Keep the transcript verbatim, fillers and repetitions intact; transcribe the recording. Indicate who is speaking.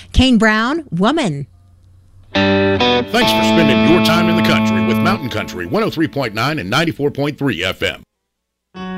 Speaker 1: Kane Brown, Woman.
Speaker 2: Thanks for spending your time in the country with Mountain Country one oh three point nine and ninety-four point three F M.